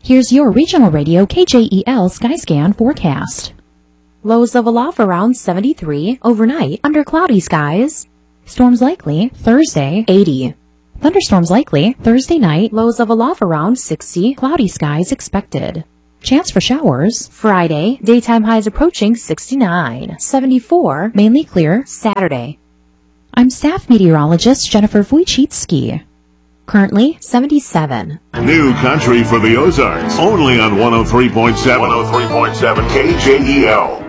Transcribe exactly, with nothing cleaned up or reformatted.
Here's your regional radio K J E L Skyscan forecast. Lows of aloft around seventy-three, overnight under cloudy skies. Storms likely Thursday, eighty. Thunderstorms likely Thursday night, lows of aloft around sixty, cloudy skies expected. Chance for showers Friday, daytime highs approaching sixty-nine, seventy-four, mainly clear Saturday. I'm staff meteorologist Jennifer Wojcicki. Currently seventy-seven. New country for the Ozarks, only on one oh three point seven. one oh three point seven K J E L.